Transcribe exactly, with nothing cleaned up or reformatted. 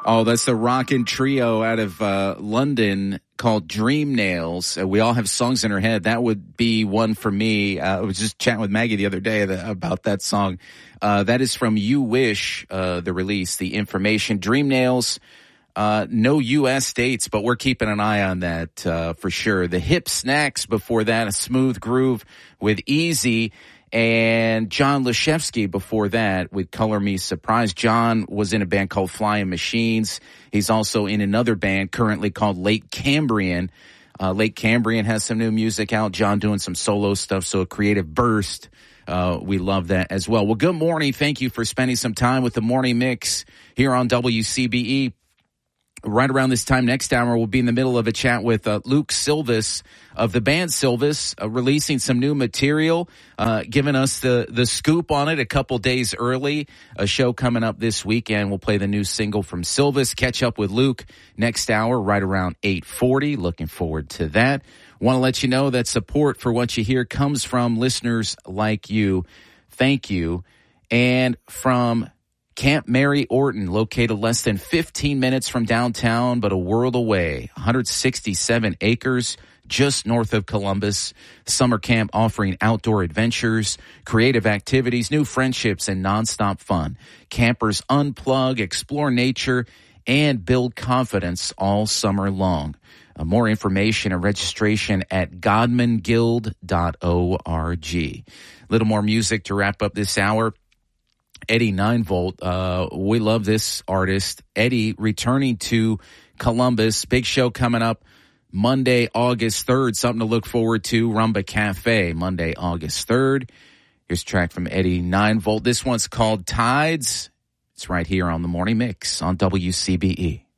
Oh, that's a rockin' trio out of uh, London called Dream Nails. Uh, we all have songs in our head. That would be one for me. Uh, I was just chatting with Maggie the other day that, about that song. Uh, that is from You Wish, uh, the release, the information. Dream Nails, uh, no U S dates, but we're keeping an eye on that uh, for sure. The Hip Snacks before that, a smooth groove with Easy. And John Leshevsky before that with Color Me Surprised. John was in a band called Flying Machines. He's also in another band currently called Late Cambrian. Uh, Late Cambrian has some new music out. John doing some solo stuff, so a creative burst. Uh, we love that as well. Well, good morning. Thank you for spending some time with the Morning Mix here on W C B E. Right around this time next hour, we'll be in the middle of a chat with uh, Luke Silvis of the band Silvis, uh, releasing some new material, uh, giving us the, the scoop on it a couple days early. A show coming up this weekend. We'll play the new single from Silvis. Catch up with Luke next hour right around eight forty. Looking forward to that. Want to let you know that support for what you hear comes from listeners like you. Thank you. And from Camp Mary Orton, located less than fifteen minutes from downtown, but a world away. one hundred sixty-seven acres just north of Columbus. Summer camp offering outdoor adventures, creative activities, new friendships, and nonstop fun. Campers unplug, explore nature, and build confidence all summer long. Uh, more information and registration at godman guild dot org. A little more music to wrap up this hour. Eddie nine volt, uh, we love this artist. Eddie returning to Columbus. Big show coming up Monday, August third. Something to look forward to. Rumba Cafe, Monday, August third. Here's a track from Eddie nine volt. This one's called Tides. It's right here on the Morning Mix on W C B E.